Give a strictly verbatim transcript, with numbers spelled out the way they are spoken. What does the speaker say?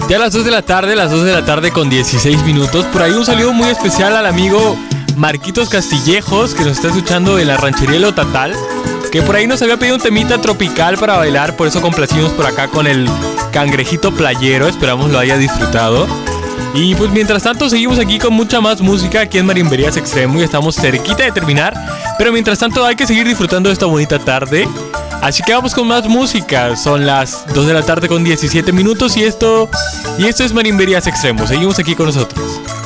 Ya a las dos de la tarde, las dos de la tarde con dieciséis minutos. Por ahí un saludo muy especial al amigo Marquitos Castillejos, que nos está escuchando en la ranchería El Otatal, que por ahí nos había pedido un temita tropical para bailar. Por eso complacimos por acá con el Cangrejito Playero. Esperamos lo haya disfrutado. Y pues mientras tanto seguimos aquí con mucha más música aquí en Marimberías Extremo. Y estamos cerquita de terminar, pero mientras tanto hay que seguir disfrutando de esta bonita tarde. Así que vamos con más música. Son las dos de la tarde con diecisiete minutos. Y esto, y esto es Marimberías Extremo. Seguimos aquí con nosotros.